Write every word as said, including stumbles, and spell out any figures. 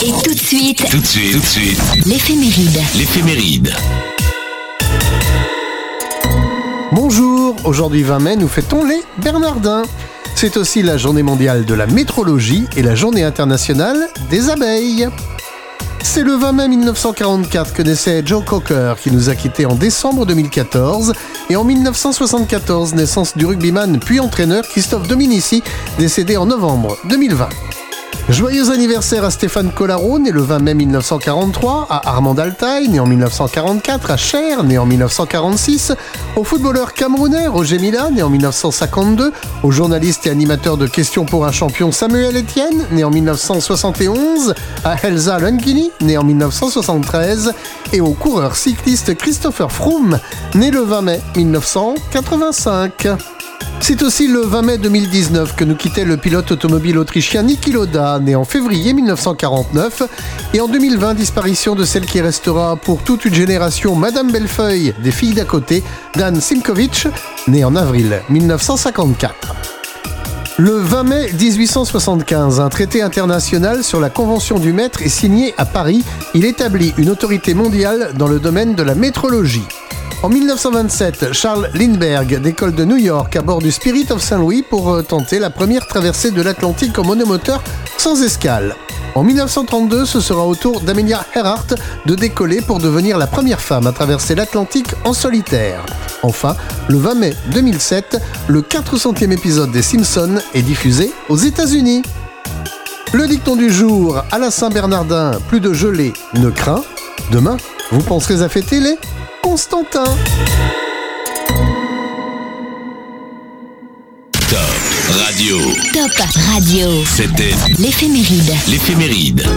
Et tout de suite, Tout de suite, tout de suite, l'éphéméride. l'éphéméride. Bonjour, aujourd'hui vingt mai, nous fêtons les Bernardins. C'est aussi la journée mondiale de la métrologie et la journée internationale des abeilles. C'est le vingt mai mille neuf cent quarante-quatre que naissait Joe Cocker, qui nous a quittés en décembre deux mille quatorze, et en mille neuf cent soixante-quatorze, naissance du rugbyman puis entraîneur Christophe Dominici, décédé en novembre deux mille vingt. Joyeux anniversaire à Stéphane Collaro, né le vingt mai mille neuf cent quarante-trois, à Armand Altaï, né en mille neuf cent quarante-quatre, à Cher, né en mille neuf cent quarante-six, au footballeur camerounais Roger Mila, né en mille neuf cent cinquante-deux, au journaliste et animateur de Questions pour un champion Samuel Etienne, né en mille neuf cent soixante et onze, à Elsa Lungini, né en mille neuf cent soixante-treize, et au coureur cycliste Christopher Froome, né le vingt mai mille neuf cent quatre-vingt-cinq. C'est aussi le vingt mai deux mille dix-neuf que nous quittait le pilote automobile autrichien Niki Lauda, né en février mille neuf cent quarante-neuf, et en deux mille vingt, disparition de celle qui restera pour toute une génération Madame Bellefeuille des filles d'à côté, Dan Simkovic, né en avril mille neuf cent cinquante-quatre. Le vingt mai dix-huit cent soixante-quinze, un traité international sur la Convention du Mètre est signé à Paris. Il établit une autorité mondiale dans le domaine de la métrologie. En mille neuf cent vingt-sept, Charles Lindbergh décolle de New York à bord du Spirit of Saint-Louis pour tenter la première traversée de l'Atlantique en monomoteur sans escale. En mille neuf cent trente-deux, ce sera au tour d'Amelia Earhart de décoller pour devenir la première femme à traverser l'Atlantique en solitaire. Enfin, le vingt mai deux mille sept, le quatre centième épisode des Simpsons est diffusé aux États-Unis. Le dicton du jour, à la Saint-Bernardin, plus de gelée ne craint. Demain, vous penserez à fêter les Constantin. Top Radio. Top Radio. C'était L'éphéméride. l'éphéméride.